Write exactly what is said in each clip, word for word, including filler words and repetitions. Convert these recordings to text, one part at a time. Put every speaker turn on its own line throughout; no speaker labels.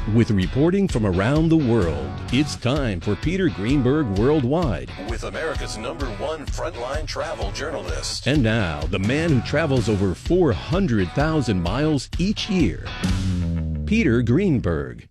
With reporting from around the world, it's time for Peter Greenberg Worldwide.
With America's number one frontline travel journalist.
And now, the man who travels over four hundred thousand miles each year, Peter Greenberg.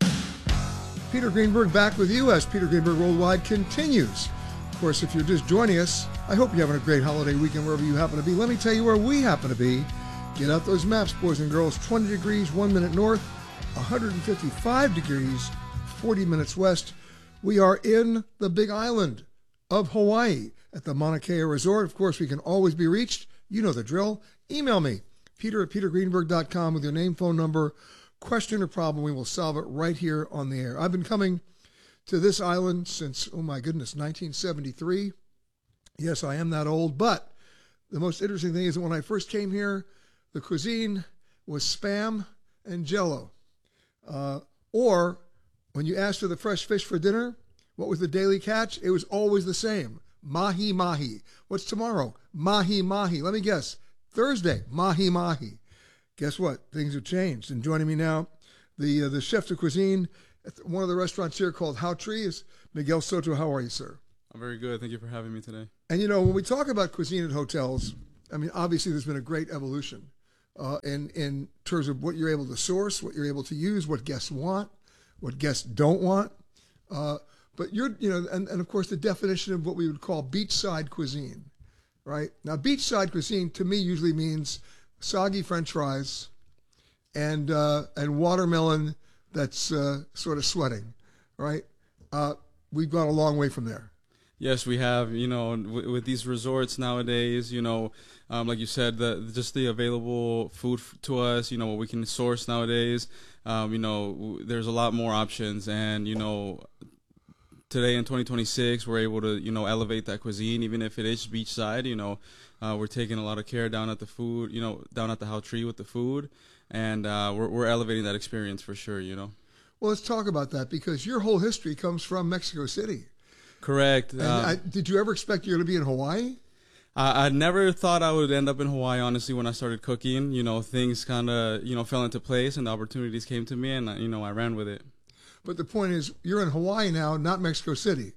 Peter Greenberg back with you as Peter Greenberg Worldwide continues. Of course, if you're just joining us, I hope you're having a great holiday weekend wherever you happen to be. Let me tell you where we happen to be. Get out those maps, boys and girls. twenty degrees, one minute north, one hundred fifty-five degrees, forty minutes west. We are in the Big Island of Hawaii at the Mauna Kea Resort. Of course, we can always be reached. You know the drill. Email me, peter at peter greenberg dot com with your name, phone number, question or problem. We will solve it right here on the air. I've been coming to this island since, oh my goodness, nineteen seventy-three. Yes, I am that old, but the most interesting thing is that when I first came here, the cuisine was Spam and Jell-O. Uh, or when you asked for the fresh fish for dinner, what was the daily catch? It was always the same. Mahi mahi. What's tomorrow? Mahi mahi. Let me guess. Thursday, mahi mahi. Guess what? Things have changed. And joining me now, the uh, the chef de cuisine at one of the restaurants here called How Tree is Miguel Soto. How are you, sir?
I'm very good. Thank you for having me today.
And you know, when we talk about cuisine at hotels, I mean, obviously there's been a great evolution uh, in, in terms of what you're able to source, what you're able to use, what guests want, what guests don't want. Uh, but you're, you know, and, and of course the definition of what we would call beachside cuisine, right? Now, beachside cuisine to me usually means soggy French fries and uh, and watermelon that's uh, sort of sweating, right? Uh, we've gone a long way from there.
Yes, we have. You know, w with these resorts nowadays, you know, um, like you said, the just the available food f to us, you know, what we can source nowadays. Um, you know, w there's a lot more options, and you know, today in twenty twenty-six, we're able to, you know, elevate that cuisine, even if it is beachside. You know, uh, we're taking a lot of care down at the food, you know, down at the How Tree with the food, and uh, we're we're elevating that experience for sure. You know.
Well, let's talk about that because your whole history comes from Mexico City.
Correct.
And
um,
I, did you ever expect you were going to be in Hawaii?
I, I never thought I would end up in Hawaii, honestly, when I started cooking. You know, things kind of, you know, fell into place and the opportunities came to me and, you know, I ran with it.
But the point is, you're in Hawaii now, not Mexico City.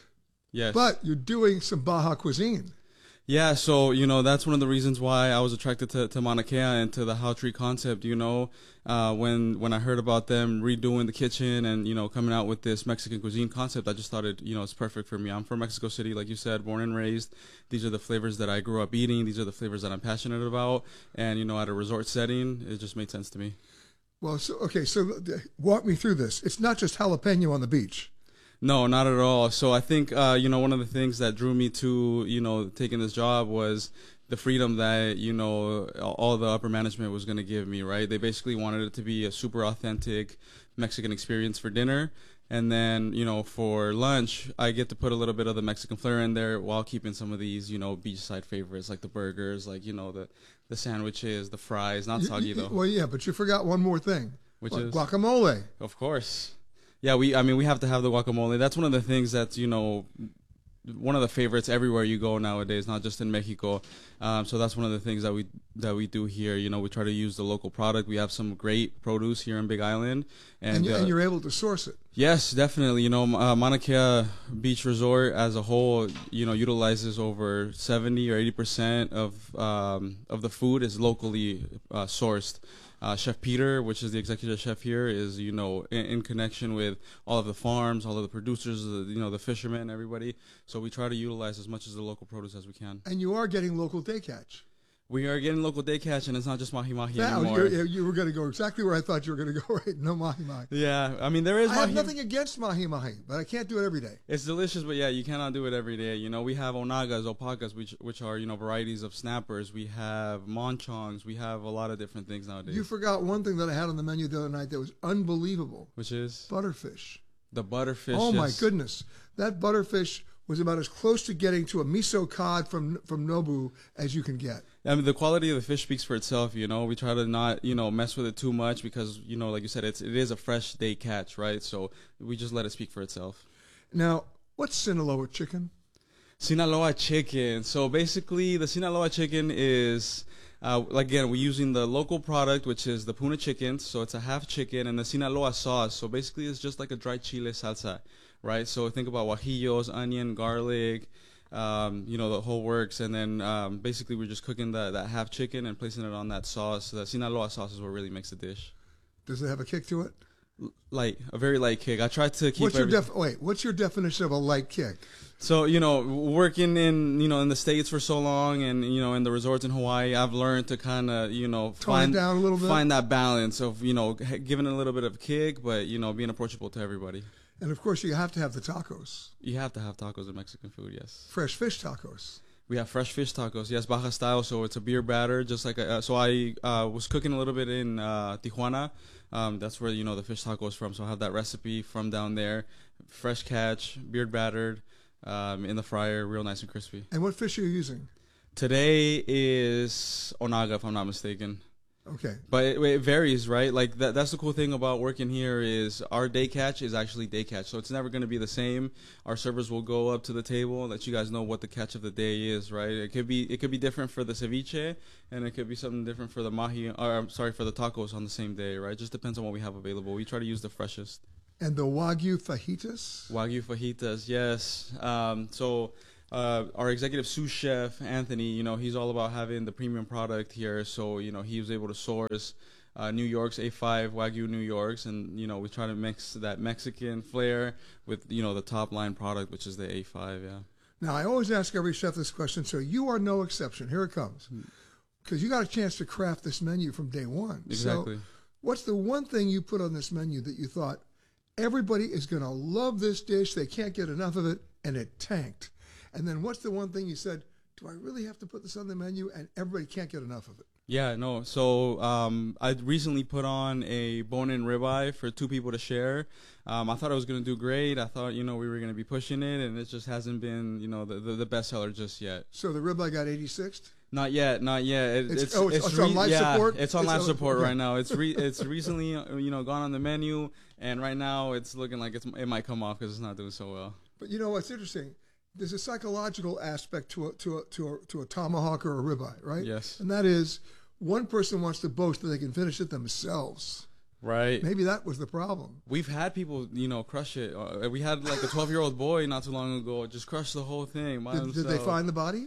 Yes.
But you're doing some Baja cuisine.
Yeah, so, you know, that's one of the reasons why I was attracted to, to Mauna Kea and to the How Tree concept, you know. Uh, when when I heard about them redoing the kitchen and, you know, coming out with this Mexican cuisine concept, I just thought it, you know, it's perfect for me. I'm from Mexico City, like you said, born and raised. These are the flavors that I grew up eating. These are the flavors that I'm passionate about. And, you know, at a resort setting, it just made sense to me.
Well, so, okay, so walk me through this. It's not just jalapeno on the beach.
No, not at all. So I think, uh, you know, one of the things that drew me to, you know, taking this job was the freedom that, you know, all the upper management was going to give me, right? They basically wanted it to be a super authentic Mexican experience for dinner. And then, you know, for lunch, I get to put a little bit of the Mexican flair in there while keeping some of these, you know, beachside favorites like the burgers, like, you know, the, the sandwiches, the fries, not soggy
you,
though.
Well, yeah, but you forgot one more thing.
Which
like
is?
Guacamole.
Of course. Yeah, we. I mean, we have to have the guacamole. That's one of the things that's, you know, one of the favorites everywhere you go nowadays, not just in Mexico. Um, so that's one of the things that we that we do here. You know, we try to use the local product. We have some great produce here in Big Island, and,
and, you,
uh,
and you're able to source it.
Yes, definitely. You know, uh, Mauna Kea Beach Resort as a whole, you know, utilizes over seventy or eighty percent of um, of the food is locally uh, sourced. Uh, Chef Peter, which is the executive chef here, is, you know, in, in connection with all of the farms, all of the producers, the, you know, the fishermen, everybody. So we try to utilize as much of the local produce as we can.
And you are getting local day catch.
We are getting local day catch, and it's not just mahi-mahi
now,
anymore.
You're, you were going to go exactly where I thought you were going to go, right? No mahi-mahi.
Yeah, I mean, there is
I
mahi.
have nothing against mahi-mahi, but I can't do it every day.
It's delicious, but yeah, you cannot do it every day. You know, we have onagas, opakas, which which are, you know, varieties of snappers. We have monchongs. We have a lot of different things nowadays.
You forgot one thing that I had on the menu the other night that was unbelievable.
Which is?
Butterfish.
The butterfish.
Oh,
yes.
my goodness. That butterfish was about as close to getting to a miso cod from from Nobu as you can get.
I mean, the quality of the fish speaks for itself. You know, we try to not, you know, mess with it too much because, you know, like you said, it's it is a fresh day catch, right? So we just let it speak for itself.
Now, what's Sinaloa chicken?
Sinaloa chicken. So basically, the Sinaloa chicken is Uh, again, we're using the local product, which is the Puna chicken. So it's a half chicken and the Sinaloa sauce. So basically, it's just like a dry chile salsa, right? So think about guajillos, onion, garlic, um, you know, the whole works. And then um, basically, we're just cooking the, that half chicken and placing it on that sauce. The Sinaloa sauce is what really makes the dish.
Does it have a kick to it?
Light, a very light kick. I try to keep.
What's your
every-
def- wait? What's your definition of a light kick?
So, you know, working in, you know, in the States for so long and, you know, in the resorts in Hawaii, I've learned to kind of, you know,
Tone
find
it down a little bit.
find that balance of, you know, h- giving it a little bit of a kick, but, you know, being approachable to everybody.
And of course, you have to have the tacos,
You have to have tacos in Mexican food, yes.
fresh fish tacos.
We have fresh fish tacos, yes, Baja style, so it's a beer batter, just like, a, uh, so I uh, was cooking a little bit in uh, Tijuana. Um, that's where, you know, the fish taco is from, so I have that recipe from down there. Fresh catch, beer battered. Um, in the fryer, real nice and crispy.
And what fish are you using?
Today is onaga, if I'm not mistaken.
Okay.
But it, it varies, right? Like that, that's the cool thing about working here is our day catch is actually day catch, so it's never going to be the same. Our servers will go up to the table, let you guys know what the catch of the day is, right? It could be it could be different for the ceviche, and it could be something different for the mahi, or I'm sorry, for the tacos on the same day, right? Just depends on what we have available. We try to use the freshest.
And the Wagyu fajitas?
Wagyu fajitas, yes. Um, so uh, our executive sous chef, Anthony, you know, he's all about having the premium product here. So, you know, he was able to source uh, New York's A five Wagyu New York's. And, you know, we try to mix that Mexican flair with, you know, the top line product, which is the A five, yeah.
Now, I always ask every chef this question, so you are no exception. Here it comes. Because you got a chance to craft this menu from day one.
Exactly.
So what's the one thing you put on this menu that you thought, everybody is going to love this dish, they can't get enough of it, and it tanked? And then what's the one thing you said, do I really have to put this on the menu, and everybody can't get enough of it?
Yeah, no. So um, I recently put on a bone-in ribeye for two people to share. Um, I thought I was going to do great. I thought, you know, we were going to be pushing it, and it just hasn't been, you know, the, the, the best seller just yet.
So the ribeye got eighty-sixth?
Not yet, not yet. It,
It's-
it's,
oh, it's- it's on live
yeah,
support?
It's on
It's
live
on-
support
okay.
right now. It's re, it's recently, uh, you know, gone on the menu, and right now it's looking like it's, it might come off because it's not doing so well.
But you know what's interesting? There's a psychological aspect to a, to a, to a, to a tomahawk or a ribeye, right?
Yes.
And that is, one person wants to boast that they can finish it themselves.
Right.
Maybe that was the problem.
We've had people, you know, crush it. Uh, we had like a twelve-year-old boy not too long ago just crush the whole thing by
Did,
himself.
did they find the body?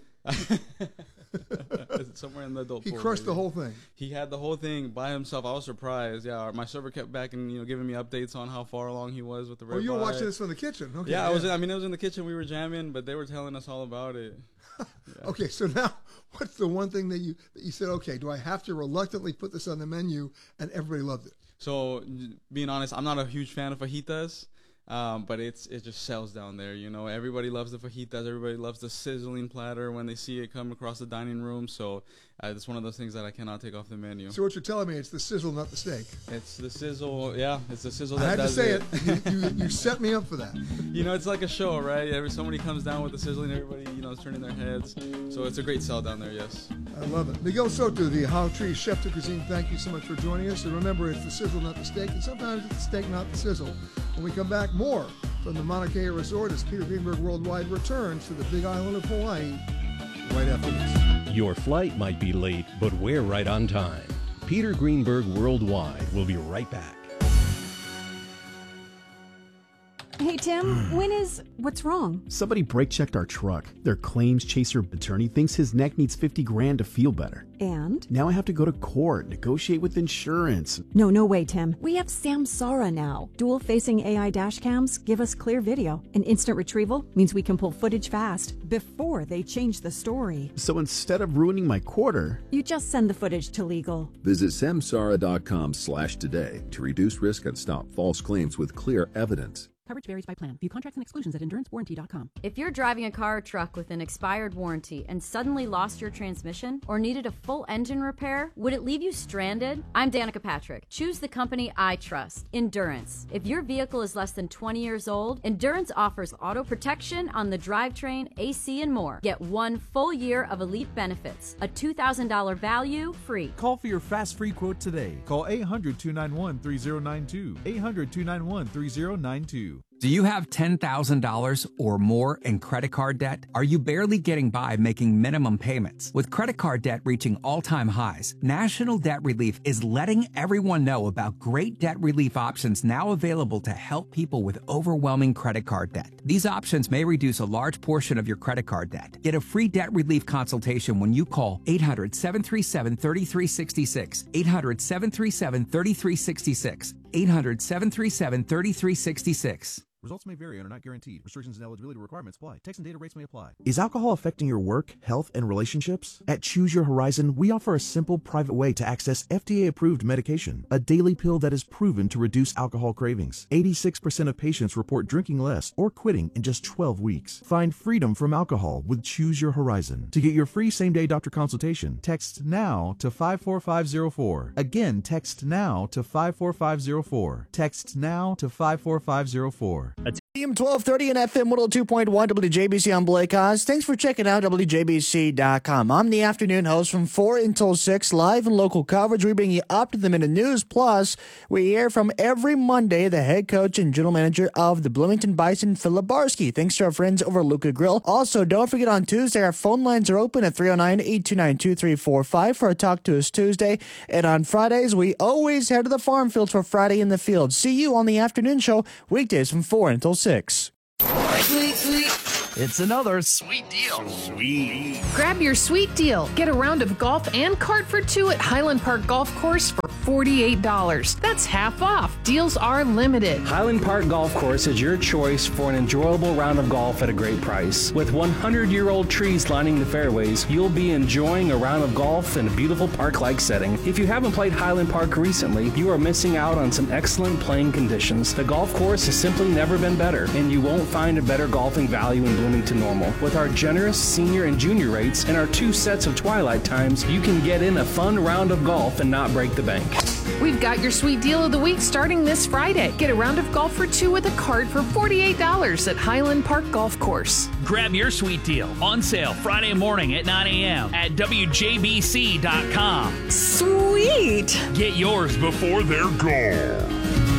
Somewhere in the adult
He
pool,
crushed
maybe.
the whole thing.
He had the whole thing by himself. I was surprised. Yeah, my server kept back and you know giving me updates on how far along he was with the ribeye.
Oh, you were watching this from the kitchen. Okay.
Yeah, I was. I mean, it was in the kitchen. We were jamming, but they were telling us all about it.
Okay, so now what's the one thing that you that you said, okay, do I have to reluctantly put this on the menu, and everybody loved it?
So, being honest, I'm not a huge fan of fajitas, um, but it's it just sells down there. You know, everybody loves the fajitas. Everybody loves the sizzling platter when they see it come across the dining room. So, uh, it's one of those things that I cannot take off the menu.
So what you're telling me, it's the sizzle, not the steak.
It's the sizzle. Yeah, it's the sizzle
I
that
had to
does
say
it.
it. You, you, you set me up for that.
You know, it's like a show, right? Every somebody comes down with the sizzling, everybody, you know, is turning their heads. So it's a great sell down there, yes.
I love it. Miguel Soto, the How Tree Chef de Cuisine, thank you so much for joining us. And remember, it's the sizzle, not the steak. And sometimes it's the steak, not the sizzle. When we come back, more from the Mauna Kea Resort as Peter Greenberg Worldwide returns to the Big Island of Hawaii right after this.
Your flight might be late, but we're right on time. Peter Greenberg Worldwide will be right back.
Hey, Tim, when is... What's wrong?
Somebody brake checked our truck. Their claims chaser attorney thinks his neck needs fifty grand to feel better.
And?
Now I have to go to court, negotiate with insurance.
No, no way, Tim. We have Samsara now. Dual-facing A I dash cams give us clear video. And instant retrieval means we can pull footage fast before they change the story.
So instead of ruining my quarter,
You just send the footage to legal.
Visit samsara.com slash today to reduce risk and stop false claims with clear evidence.
Coverage varies by plan. View contracts and exclusions at endurance warranty dot com.
If you're driving a car or truck with an expired warranty and suddenly lost your transmission or needed a full engine repair, would it leave you stranded? I'm Danica Patrick. Choose the company I trust, Endurance. If your vehicle is less than twenty years old, Endurance offers auto protection on the drivetrain, A C, and more. Get one full year of elite benefits, a two thousand dollars value free.
Call for your fast free quote today. Call eight hundred, two nine one, three zero nine two. eight hundred, two nine one, three zero nine two. Do you have ten thousand dollars or more in credit card debt? Are you barely getting by making minimum payments? With credit card debt reaching all-time highs, National Debt Relief is letting everyone know about great debt relief options now available to help people with overwhelming credit card debt. These options may reduce a large portion of your credit card debt. Get a free debt relief consultation when you call eight hundred, seven three seven, three three six six, eight hundred, seven three seven, three three six six, eight hundred, seven three seven, three three six six.
Results may vary and are not guaranteed. Restrictions and eligibility requirements apply. Text and data rates may apply.
Is alcohol affecting your work, health, and relationships? At Choose Your Horizon, we offer a simple, private way to access F D A-approved medication, a daily pill that is proven to reduce alcohol cravings. eighty-six percent of patients report drinking less or quitting in just twelve weeks. Find freedom from alcohol with Choose Your Horizon. To get your free same-day doctor consultation, text NOW to five four five zero four. Again, text NOW to five four five zero four. Text NOW to five four five zero four.
A M twelve thirty and F M one oh two point one W J B C. I'm Blake Oz. Thanks for checking out W J B C dot com. I'm the afternoon host from four until six, live and local coverage. We bring you up to the minute news. Plus, we hear from every Monday the head coach and general manager of the Bloomington Bison, Philip Barsky. Thanks to our friends over at Luca Grill. Also, don't forget on Tuesday, our phone lines are open at three oh nine, eight two nine, two three four five for a Talk to Us Tuesday. And on Fridays, we always head to the farm fields for Friday in the Field. See you on the afternoon show, weekdays from four until six.
Sweet, sweet.
It's another sweet deal. Sweet.
Grab your sweet deal. Get a round of golf and cart for two at Highland Park Golf Course for forty-eight dollars. That's half off. Deals are limited.
Highland Park Golf Course is your choice for an enjoyable round of golf at a great price. With one hundred year old trees lining the fairways, you'll be enjoying a round of golf in a beautiful park-like setting. If you haven't played Highland Park recently, you are missing out on some excellent playing conditions. The golf course has simply never been better, and you won't find a better golfing value in Bloomington Normal. With our generous senior and junior rates and our two sets of twilight times, you can get in a fun round of golf and not break the bank.
We've got your sweet deal of the week starting this Friday. Get a round of golf for two with a cart for forty-eight dollars at Highland Park Golf Course.
Grab your sweet deal on sale Friday morning at nine a.m. at W J B C dot com.
Sweet!
Get yours before they're gone.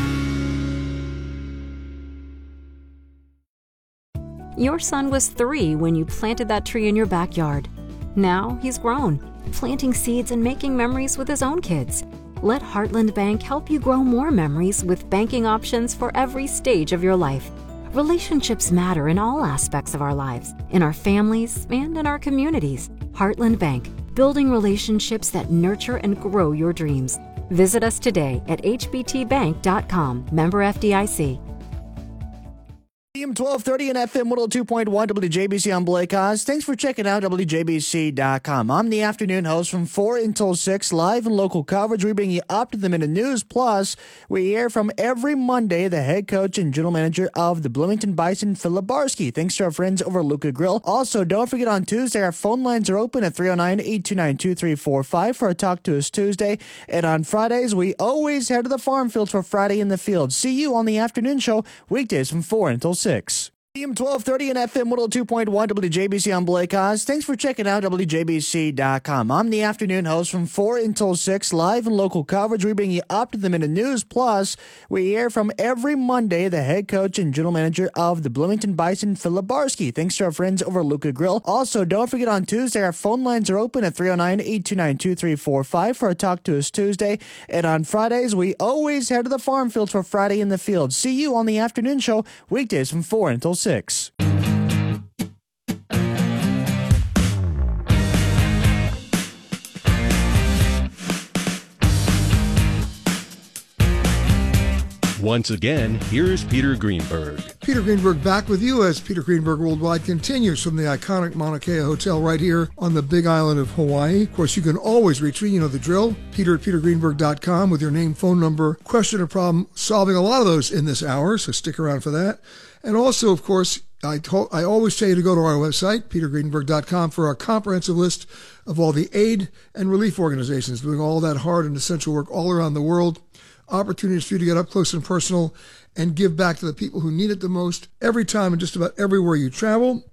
Your son was three when you planted that tree in your backyard. Now he's grown, planting seeds and making memories with his own kids. Let Heartland Bank help you grow more memories with banking options for every stage of your life. Relationships matter in all aspects of our lives, in our families and in our communities. Heartland Bank, building relationships that nurture and grow your dreams. Visit us today at H B T bank dot com, member F D I C.
A M twelve thirty and F M one oh two point one W J B C. I'm Blake Oz. Thanks for checking out W J B C dot com. I'm the afternoon host from four until six, live and local coverage. We bring you up to the minute news. Plus, we hear from every Monday the head coach and general manager of the Bloomington Bison, Philip Barsky. Thanks to our friends over at Luca Grill. Also, don't forget on Tuesday, our phone lines are open at three oh nine, eight two nine, two three four five for a Talk to Us Tuesday. And on Fridays, we always head to the farm fields for Friday in the Field. See you on the afternoon show, weekdays from four until six. A M twelve thirty and F M one oh two point one W J B C. I'm Blake Oz. Thanks for checking out W J B C dot com. I'm the afternoon host from four until six, live and local coverage. We bring you up to the minute news. Plus, we hear from every Monday the head coach and general manager of the Bloomington Bison, Philip Barsky. Thanks to our friends over at Luca Grill. Also, don't forget on Tuesday, our phone lines are open at three oh nine, eight two nine, two three four five for a Talk to Us Tuesday. And on Fridays, we always head to the farm fields for Friday in the Field. See you on the afternoon show, weekdays from four until six.
Once again, here's Peter Greenberg.
Peter Greenberg back with you as Peter Greenberg Worldwide continues from the iconic Mauna Kea Hotel right here on the Big Island of Hawaii. Of course, you can always reach me, you know the drill, Peter at peter greenberg dot com with your name, phone number, question or problem, solving a lot of those in this hour, so stick around for that. And also, of course, I, to- I always tell you to go to our website, peter greenberg dot com, for our comprehensive list of all the aid and relief organizations doing all that hard and essential work all around the world. Opportunities for you to get up close and personal and give back to the people who need it the most every time and just about everywhere you travel.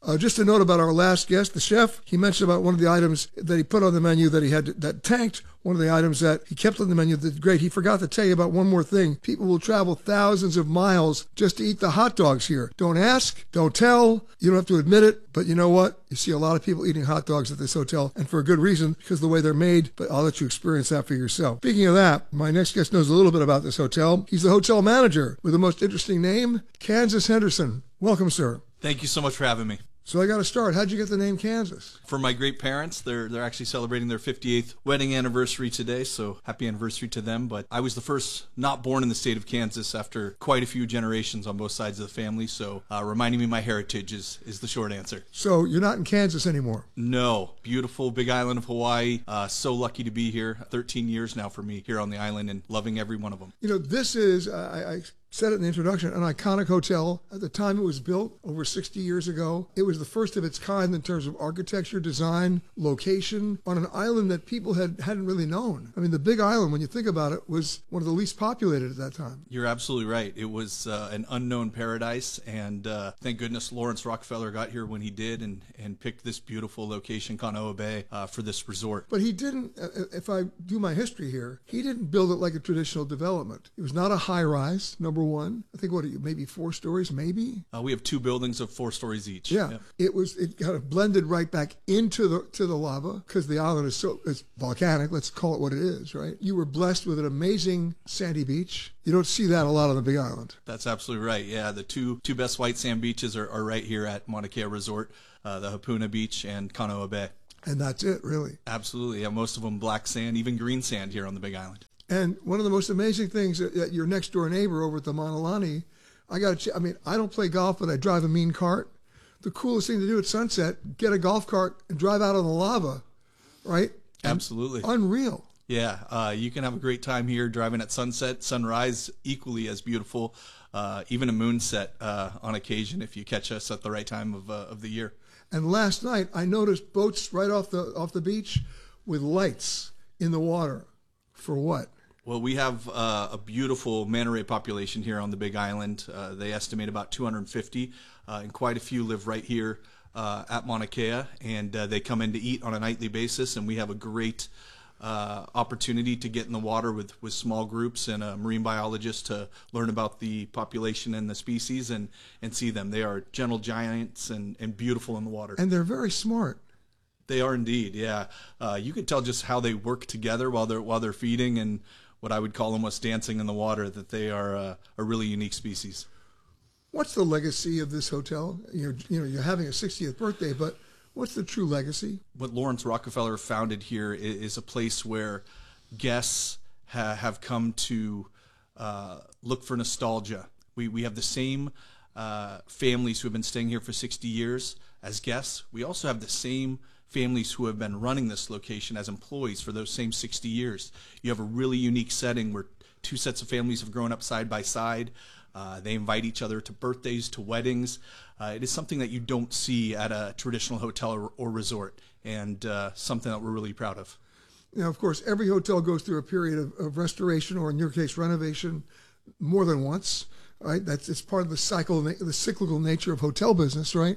Uh, just a note about our last guest, the chef. He mentioned about one of the items that he put on the menu that he had to, that tanked. One of the items that he kept on the menu that's great. He forgot to tell you about one more thing. People will travel thousands of miles just to eat the hot dogs here. Don't ask, don't tell. You don't have to admit it, but you know what? You see a lot of people eating hot dogs at this hotel, and for a good reason, because of the way they're made, but I'll let you experience that for yourself. Speaking of that, my next guest knows a little bit about this hotel. He's the hotel manager with the most interesting name, Kansas Henderson. Welcome, sir.
Thank you so much for having me.
So I got to start. How'd you get the name Kansas?
For my great parents, they're they're actually celebrating their fifty-eighth wedding anniversary today, so happy anniversary to them. But I was the first not born in the state of Kansas after quite a few generations on both sides of the family, so uh, reminding me of my heritage is, is the short answer.
So you're not in Kansas anymore?
No. Beautiful big island of Hawaii. Uh, so lucky to be here. thirteen years now for me here on the island and loving every one of them.
You know, this is, I, I said it in the introduction, an iconic hotel. At the time it was built, over sixty years ago, it was the first of its kind in terms of architecture, design, location, on an island that people had, hadn't really known. I mean, the Big Island, when you think about it, was one of the least populated at that time.
You're absolutely right. It was uh, an unknown paradise, and uh, thank goodness Lawrence Rockefeller got here when he did and, and picked this beautiful location, Kanoa Bay, uh, for this resort.
But he didn't, if I do my history here, he didn't build it like a traditional development. It was not a high-rise, number one. I think, what, maybe four stories, maybe?
Uh, we have two buildings of four stories each.
Yeah.
yeah.
It was, it kind of blended right back into the to the lava because the island is so, it's volcanic, let's call it what it is, right? You were blessed with an amazing sandy beach. You don't see that a lot on the Big Island.
That's absolutely right. Yeah, the two two best white sand beaches are, are right here at Mauna Kea Resort, uh, the Hapuna Beach and Kanoa Bay.
And that's it, really.
Absolutely. Yeah, most of them black sand, even green sand here on the Big Island.
And one of the most amazing things that, that your next door neighbor over at the Mauna Lani, I got to, I mean, I don't play golf, but I drive a mean cart. The coolest thing to do at sunset, get a golf cart and drive out on the lava, right? And
absolutely.
Unreal.
Yeah, uh, you can have a great time here driving at sunset, sunrise, equally as beautiful, uh, even a moonset uh, on occasion if you catch us at the right time of, uh, of the year.
And last night, I noticed boats right off the off the beach with lights in the water. For what?
Well, we have uh, a beautiful manta ray population here on the Big Island. Uh, they estimate about two hundred fifty, uh, and quite a few live right here uh, at Mauna Kea, and uh, they come in to eat on a nightly basis, and we have a great uh, opportunity to get in the water with, with small groups and a marine biologist to learn about the population and the species and, and see them. They are gentle giants and, and beautiful in the water.
And they're very smart.
They are indeed, yeah. Uh, you can tell just how they work together while they're while they're feeding and what I would call almost dancing in the water, that they are uh, a really unique species.
What's the legacy of this hotel? You're, you know, you're having a sixtieth birthday, but what's the true legacy?
What Lawrence Rockefeller founded here is a place where guests ha have come to uh, look for nostalgia. We, we have the same uh, families who have been staying here for sixty years as guests. We also have the same families who have been running this location as employees for those same sixty years. You have a really unique setting where two sets of families have grown up side by side. Uh, they invite each other to birthdays, to weddings. Uh, it is something that you don't see at a traditional hotel or, or resort, and uh, something that we're really proud of.
Now, of course, every hotel goes through a period of, of restoration, or in your case, renovation, more than once, right? That's it's part of the cycle, the cyclical nature of hotel business, right?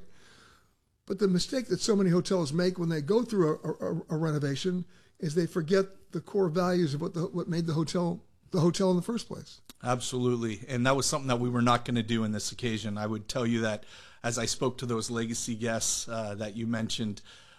But the mistake that so many hotels make when they go through a, a, a renovation is they forget the core values of what the, what made the hotel the hotel in the first place.
Absolutely, and that was something that we were not going to do in this occasion. I would tell you that as I spoke to those legacy guests uh, that you mentioned,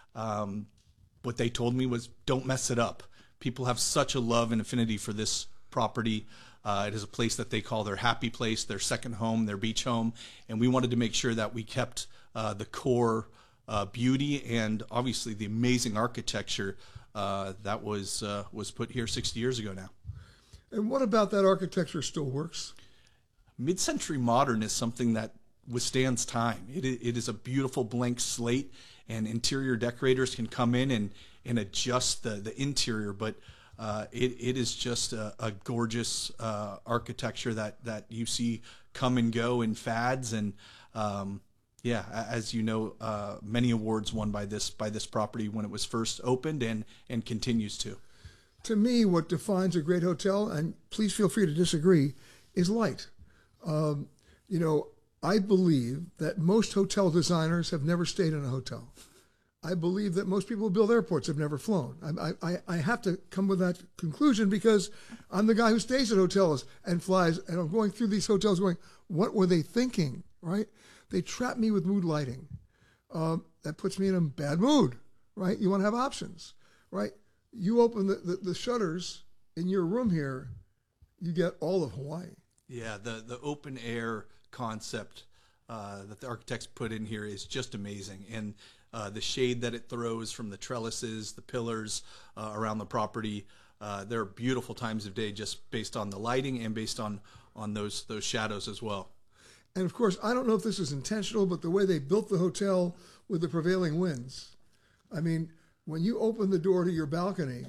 um, what they told me was, don't mess it up. People have such a love and affinity for this property. Uh, it is a place that they call their happy place, their second home, their beach home, and we wanted to make sure that we kept uh, the core uh, beauty and obviously the amazing architecture uh, that was uh, was put here sixty years ago now.
And what about that architecture still works?
Mid-century modern is something that withstands time. It, it is a beautiful blank slate, and interior decorators can come in and, and adjust the, the interior, but uh, it, it is just a, a gorgeous uh, architecture that, that you see come and go in fads. And um, yeah, as you know, uh, many awards won by this by this property when it was first opened and, and continues to.
To me, what defines a great hotel, and please feel free to disagree, is light. Um, you know, I believe that most hotel designers have never stayed in a hotel. I believe that most people who build airports have never flown. I, I, I have to come with that conclusion because I'm the guy who stays at hotels and flies, and I'm going through these hotels going, what were they thinking, right? They trap me with mood lighting. Um, that puts me in a bad mood, right? You want to have options, right? You open the, the, the shutters in your room here, you get all of Hawaii.
Yeah, the, the open air concept uh, that the architects put in here is just amazing. And uh, the shade that it throws from the trellises, the pillars uh, around the property, uh, there are beautiful times of day just based on the lighting and based on, on those, those shadows as well.
And of course, I don't know if this is intentional, but the way they built the hotel with the prevailing winds, I mean, when you open the door to your balcony,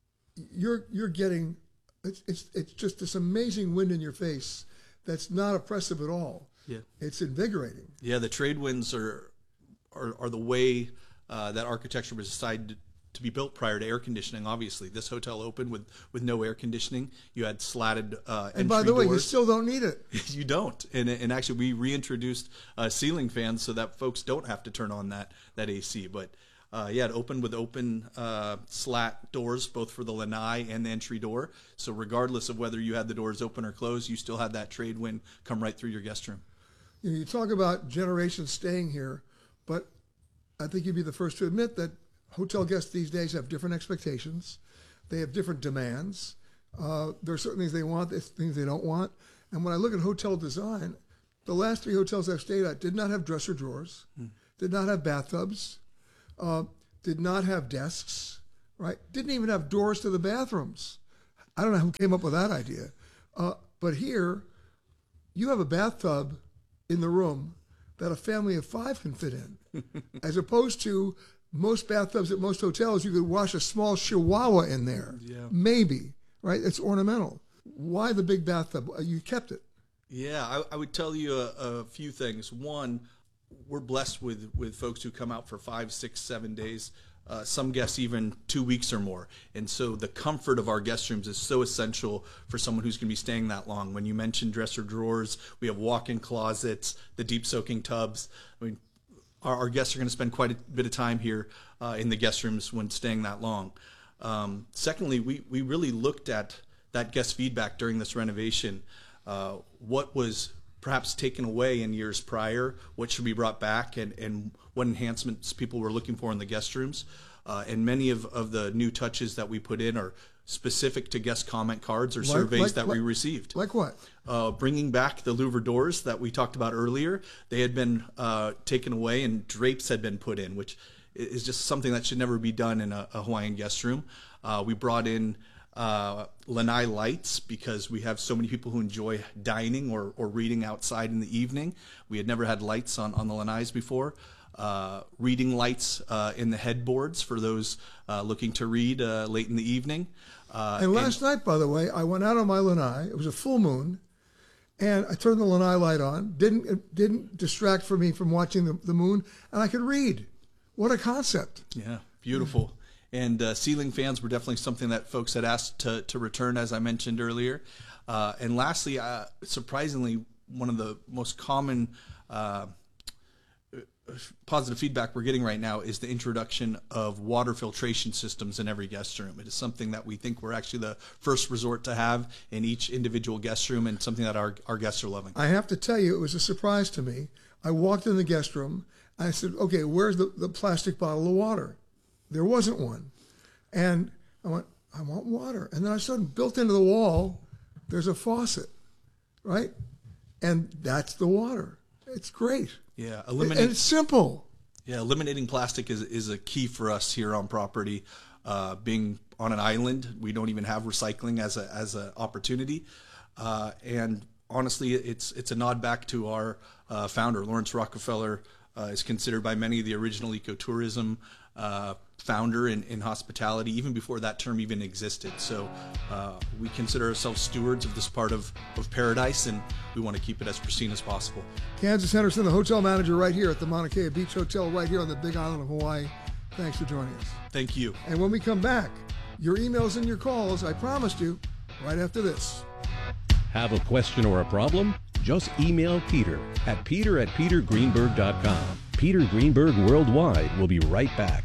you're you're getting it's it's it's just this amazing wind in your face that's not oppressive at all.
Yeah,
it's invigorating.
Yeah, the trade winds are are, are the way uh, that architecture was decided to be built prior to air conditioning. Obviously, this hotel opened with, with no air conditioning. You had slatted uh, entry
and by the way,
doors.
You still don't need it.
You don't. And and actually, we reintroduced uh, ceiling fans so that folks don't have to turn on that that A C. But uh, yeah, it opened with open uh, slat doors, both for the lanai and the entry door. So regardless of whether you had the doors open or closed, you still had that trade wind come right through your guest room.
You know, you talk about generations staying here, but I think you'd be the first to admit that hotel guests these days have different expectations. They have different demands. Uh, there are certain things they want, there's things they don't want. And when I look at hotel design, the last three hotels I've stayed at did not have dresser drawers, hmm. did not have bathtubs, uh, did not have desks, right? Didn't even have doors to the bathrooms. I don't know who came up with that idea. Uh, but here, you have a bathtub in the room that a family of five can fit in, as opposed to most bathtubs at most hotels, you could wash a small chihuahua in there.
Yeah.
Maybe, right? It's ornamental. Why the big bathtub? You kept it.
Yeah, I, I would tell you a, a few things. One, we're blessed with, with folks who come out for five, six, seven days. Uh, some guests even two weeks or more. And so the comfort of our guest rooms is so essential for someone who's going to be staying that long. When you mentioned dresser drawers, we have walk-in closets, the deep soaking tubs. I mean, Our, our guests are going to spend quite a bit of time here uh, in the guest rooms when staying that long. Um, secondly, we, we really looked at that guest feedback during this renovation. Uh, what was perhaps taken away in years prior, what should be brought back, and, and what enhancements people were looking for in the guest rooms. Uh, and many of, of the new touches that we put in are specific to guest comment cards or
like,
surveys
like,
that
like,
we received.
Like what?
Uh, bringing back the louver doors that we talked about earlier. They had been uh, taken away and drapes had been put in, which is just something that should never be done in a, a Hawaiian guest room. Uh, we brought in uh, lanai lights because we have so many people who enjoy dining or, or reading outside in the evening. We had never had lights on, on the lanais before. Uh, reading lights uh, in the headboards for those uh, looking to read uh, late in the evening. Uh,
and last and, night, by the way, I went out on my lanai. It was a full moon, and I turned the lanai light on. Didn't it didn't distract for me from watching the, the moon, and I could read. What a concept!
Yeah, beautiful. And uh, ceiling fans were definitely something that folks had asked to to return, as I mentioned earlier. Uh, and lastly, uh, surprisingly, one of the most common uh, positive feedback we're getting right now is the introduction of water filtration systems in every guest room. It is something that we think we're actually the first resort to have in each individual guest room, and something that our, our guests are loving.
I have to tell you, it was a surprise to me. I walked in the guest room, and I said, okay, where's the, the plastic bottle of water? There wasn't one. And I went, I want water. And then I saw built into the wall, there's a faucet, right? And that's the water. It's great.
Yeah,
eliminate, and it's simple.
Yeah, eliminating plastic is is a key for us here on property. Uh, being on an island, we don't even have recycling as a as an opportunity. Uh, and honestly, it's it's a nod back to our uh, founder, Lawrence Rockefeller. Uh, is considered by many the original ecotourism uh, founder in, in hospitality, even before that term even existed. So uh, we consider ourselves stewards of this part of, of paradise, and we want to keep it as pristine as possible.
Kansas Henderson, the hotel manager right here at the Mauna Kea Beach Hotel right here on the Big Island of Hawaii. Thanks for joining us.
Thank you.
And when we come back, your emails and your calls, I promised you, right after this.
Have a question or a problem? Just email Peter at peter at peter greenberg dot com. Peter Greenberg Worldwide will be right back.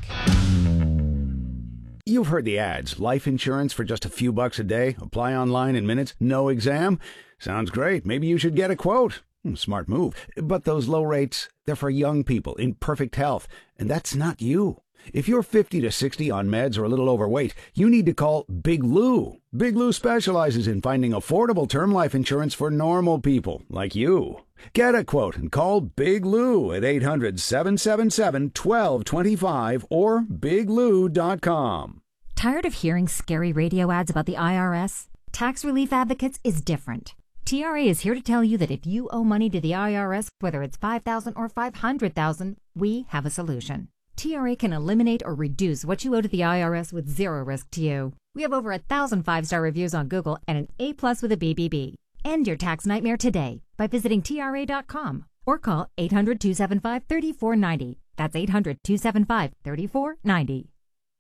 You've heard the ads. Life insurance for just a few bucks a day. Apply online in minutes. No exam. Sounds great. Maybe you should get a quote. Smart move. But those low rates, they're for young people in perfect health. And that's not you. If you're fifty to sixty on meds or a little overweight, you need to call Big Lou. Big Lou specializes in finding affordable term life insurance for normal people like you. Get a quote and call Big Lou at eight hundred, seven seven seven, one two two five or big lou dot com.
Tired of hearing scary radio ads about the I R S? Tax Relief Advocates is different. T R A is here to tell you that if you owe money to the I R S, whether it's five thousand dollars or five hundred thousand dollars, we have a solution. T R A can eliminate or reduce what you owe to the I R S with zero risk to you. We have over a thousand five-star reviews on Google and an A plus with a B B B. End your tax nightmare today by visiting T R A dot com or call eight hundred, two seven five, three four nine zero. That's eight hundred, two seven five, three four nine zero.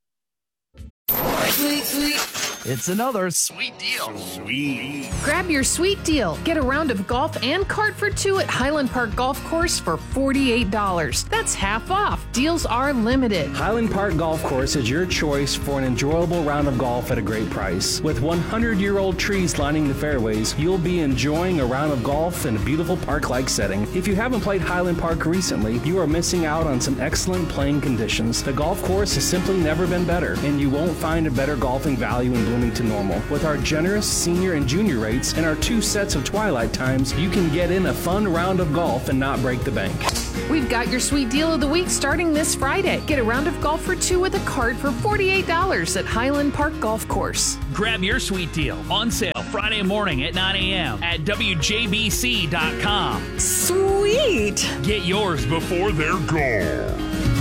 Sweet, sweet.
It's another sweet deal. Sweet.
Grab your sweet deal. Get a round of golf and cart for two at Highland Park Golf Course for forty-eight dollars. That's half off. Deals are limited.
Highland Park Golf Course is your choice for an enjoyable round of golf at a great price. With one hundred year old trees lining the fairways, you'll be enjoying a round of golf in a beautiful park-like setting. If you haven't played Highland Park recently, you are missing out on some excellent playing conditions. The golf course has simply never been better, and you won't find a better golfing value in Bloomington Normal. With our generous senior and junior rates and our two sets of twilight times, you can get in a fun round of golf and not break the bank.
We've got your sweet deal of the week starting this Friday. Get a round of golf for two with a cart for forty-eight dollars at Highland Park Golf Course.
Grab your sweet deal on sale Friday morning at nine a.m. at W J B C dot com.
Sweet!
Get yours before they're gone.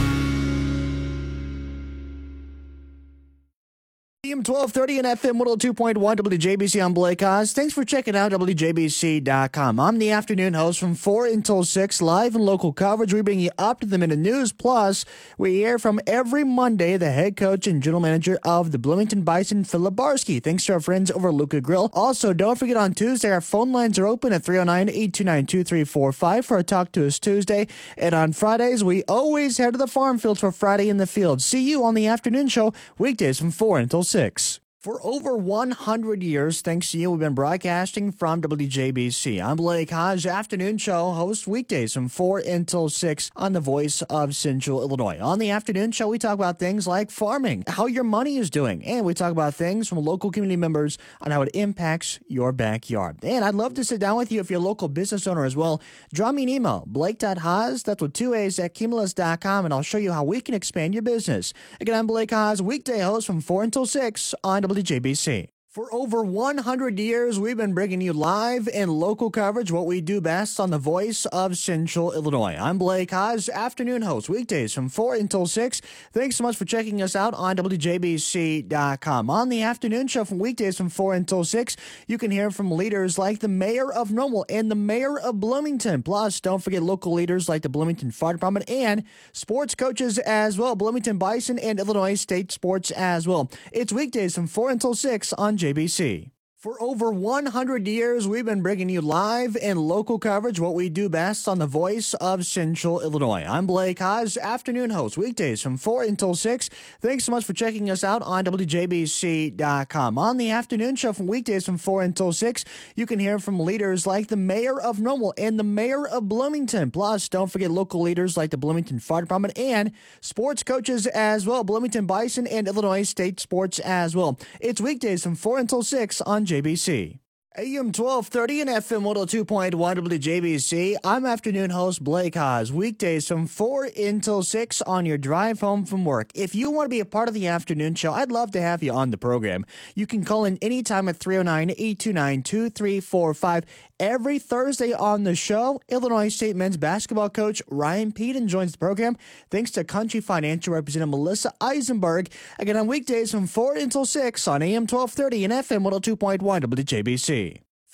A M twelve thirty and F M one oh two point one W J B C. I'm Blake Oz. Thanks for checking out W J B C dot com. I'm the afternoon host from four until six, live and local coverage. We bring you up to the minute news. Plus, we hear from every Monday the head coach and general manager of the Bloomington Bison, Philip Barsky. Thanks to our friends over Luca Grill. Also, don't forget on Tuesday, our phone lines are open at three oh nine, eight two nine, two three four five for a Talk to Us Tuesday. And on Fridays, we always head to the farm fields for Friday in the Field. See you on the afternoon show, weekdays from four until six. For over one hundred years, thanks to you, we've been broadcasting from W J B C. I'm Blake Hodge, afternoon show host weekdays from four until six on the Voice of Central Illinois. On the afternoon show, we talk about things like farming, how your money is doing, and we talk about things from local community members on how it impacts your backyard. And I'd love to sit down with you if you're a local business owner as well. Draw me an email, blake dot haas, that's with two A's, at cumulus dot com, and I'll show you how we can expand your business. Again, I'm Blake Haas, weekday host from four until six on W J B C. For over one hundred years, we've been bringing you live and local coverage, what we do best on the Voice of Central Illinois. I'm Blake Haas, afternoon host, weekdays from four until six. Thanks so much for checking us out on W J B C dot com. On the afternoon show from weekdays from four until six, you can hear from leaders like the mayor of Normal and the mayor of Bloomington. Plus, don't forget local leaders like the Bloomington Fire Department and sports coaches as well, Bloomington Bison and Illinois State Sports as well. It's weekdays from four until six on J B C. For over one hundred years, we've been bringing you live and local coverage, what we do best on the Voice of Central Illinois. I'm Blake Haas, afternoon host, weekdays from four until six. Thanks so much for checking us out on W J B C dot com. On the afternoon show from weekdays from four until six, you can hear from leaders like the mayor of Normal and the mayor of Bloomington. Plus, don't forget local leaders like the Bloomington Fire Department and sports coaches as well, Bloomington Bison and Illinois State Sports as well. It's weekdays from four until six on J B C. A M twelve thirty and F M one oh two point one W J B C. I'm afternoon host Blake Haas, weekdays from four until six on your drive home from work. If you want to be a part of the afternoon show, I'd love to have you on the program. You can call in anytime at three oh nine, eight two nine, two three four five. Every Thursday on the show, Illinois State men's basketball coach Ryan Peden joins the program, thanks to Country Financial Representative Melissa Eisenberg. Again, on weekdays from four until six on A M twelve thirty and F M one oh two point one W J B C.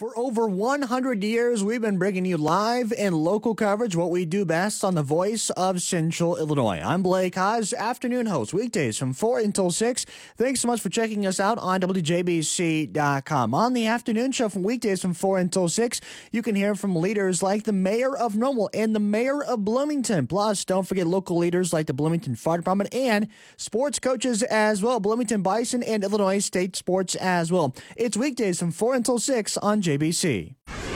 For over one hundred years, we've been bringing you live and local coverage, what we do best on the voice of Central Illinois. I'm Blake Haas, afternoon host, weekdays from four until six. Thanks so much for checking us out on W J B C dot com. On the afternoon show from weekdays from four until six, you can hear from leaders like the mayor of Normal and the mayor of Bloomington. Plus, don't forget local leaders like the Bloomington Fire Department and sports coaches as well, Bloomington Bison and Illinois State Sports as well. It's weekdays from four until six on J B C.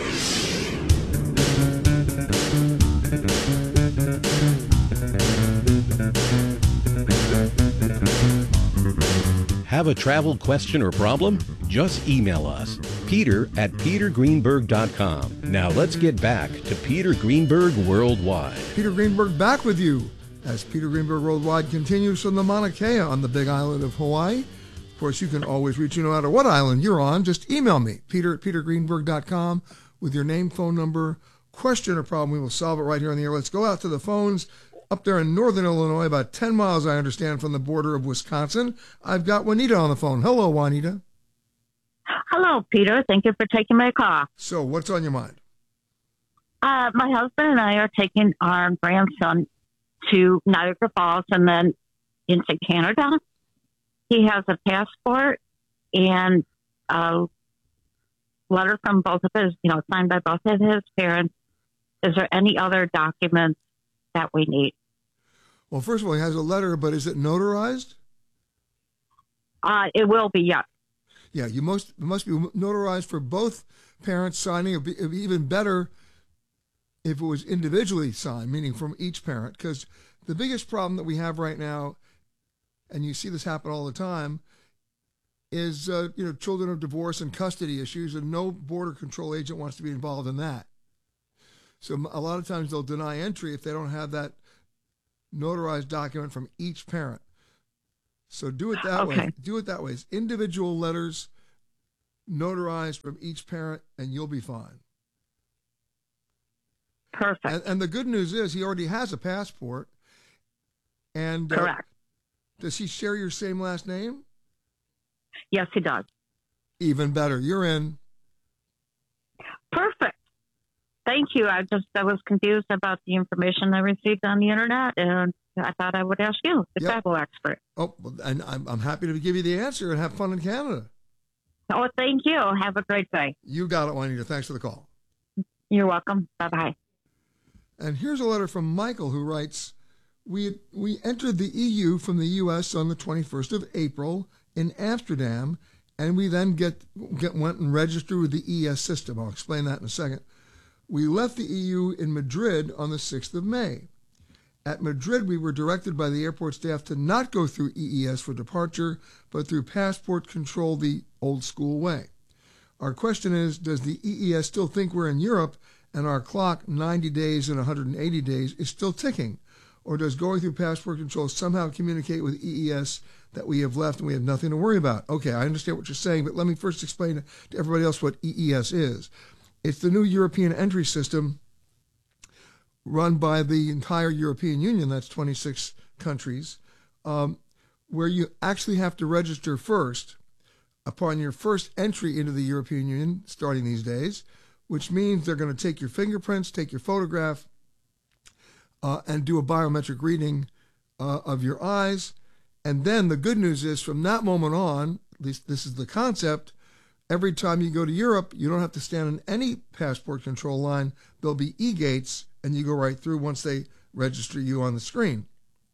Have a travel question or problem? Just email us, Peter at peter greenberg dot com. Now let's get back to Peter Greenberg Worldwide.
Peter Greenberg back with you as Peter Greenberg Worldwide continues from the Mauna Kea on the big island of Hawaii. Of course, you can always reach me no matter what island you're on. Just email me, Peter at peter greenberg dot com, with your name, phone number, question, or problem. We will solve it right here on the air. Let's go out to the phones up there in northern Illinois, about ten miles, I understand, from the border of Wisconsin. I've got Juanita on the phone. Hello, Juanita.
Hello, Peter. Thank you for taking my call.
So what's on your mind?
Uh, my husband and I are taking our grandson to Niagara Falls and then into Canada. He has a passport and a letter from both of his, you know, signed by both of his parents. Is there any other documents that we need?
Well, first of all, he has a letter, but is it notarized?
Uh, it will be, yes.
Yeah, you must it must be notarized for both parents signing. It would be, it'd be even better if it was individually signed, meaning from each parent, because the biggest problem that we have right now, and you see this happen all the time, is uh, you know, children of divorce and custody issues, and no border control agent wants to be involved in that. So a lot of times they'll deny entry if they don't have that notarized document from each parent. So do it that
okay.
way. Do it that way. It's individual letters notarized from each parent, and you'll be fine.
Perfect.
And, and the good news is he already has a passport. And
correct.
Uh, does he share your same last name?
Yes, he does.
Even better. You're in.
Perfect. Thank you. I just I was confused about the information I received on the internet, and I thought I would ask you, the
yep.
travel expert.
Oh, and I'm I'm happy to give you the answer and have fun in Canada.
Oh, thank you. Have a great day.
You got it, Juanita. Thanks for the call.
You're welcome. Bye bye.
And here's a letter from Michael, who writes, "We we entered the E U from the U S on the twenty-first of April in Amsterdam, and we then get get went and registered with the E E S system. I'll explain that in a second. We left the E U in Madrid on the sixth of May. At Madrid, we were directed by the airport staff to not go through E E S for departure, but through passport control the old school way. Our question is, does the E E S still think we're in Europe and our clock, ninety days and one hundred eighty days, is still ticking? Or does going through passport control somehow communicate with E E S that we have left and we have nothing to worry about? Okay, I understand what you're saying, but let me first explain to everybody else what E E S is. It's the new European entry system run by the entire European Union, that's twenty-six countries, um, where you actually have to register first upon your first entry into the European Union, starting these days, which means they're going to take your fingerprints, take your photograph, uh, and do a biometric reading uh, of your eyes. And then the good news is, from that moment on, at least this is the concept, every time you go to Europe, you don't have to stand in any passport control line. There'll be e-gates, and you go right through once they register you on the screen.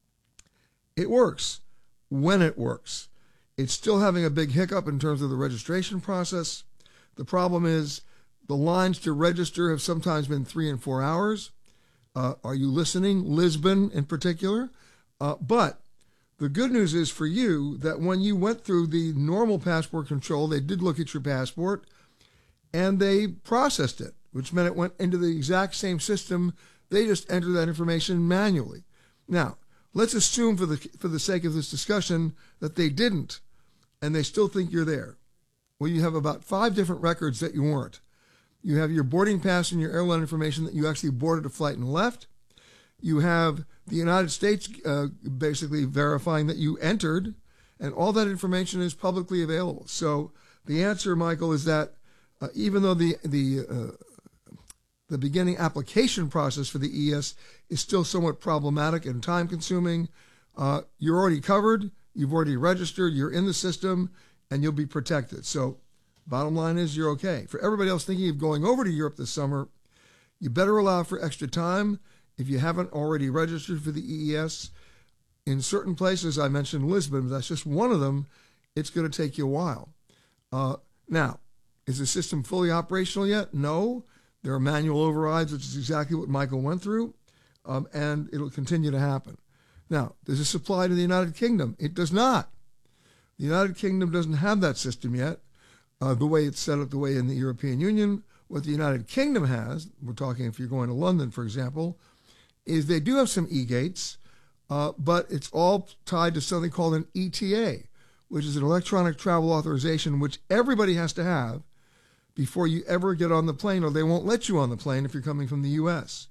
It works when it works. It's still having a big hiccup in terms of the registration process. The problem is the lines to register have sometimes been three and four hours. Uh, are you listening? Lisbon in particular. Uh, but the good news is for you that when you went through the normal passport control, they did look at your passport and they processed it, which meant it went into the exact same system. They just entered that information manually. Now, let's assume for the for the sake of this discussion that they didn't, and they still think you're there. Well, you have about five different records that you weren't. You have your boarding pass and your airline information that you actually boarded a flight and left. You have the United States uh, basically verifying that you entered, and all that information is publicly available. So the answer, Michael, is that uh, even though the the uh, the beginning application process for the E S is still somewhat problematic and time consuming, uh, you're already covered, you've already registered, you're in the system, and you'll be protected. So bottom line is you're okay. For everybody else thinking of going over to Europe this summer, you better allow for extra time. If you haven't already registered for the E E S, in certain places, I mentioned Lisbon, but that's just one of them, it's going to take you a while. Uh, now, is the system fully operational yet? No. There are manual overrides, which is exactly what Michael went through, um, and it'll continue to happen. Now, does this apply to the United Kingdom? It does not. The United Kingdom doesn't have that system yet, uh, the way it's set up, the way in the European Union. What the United Kingdom has, we're talking if you're going to London, for example, is they do have some e-gates, uh, but it's all tied to something called an E T A, which is an electronic travel authorization, which everybody has to have before you ever get on the plane, or they won't let you on the plane if you're coming from the U S.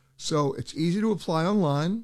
So it's easy to apply online.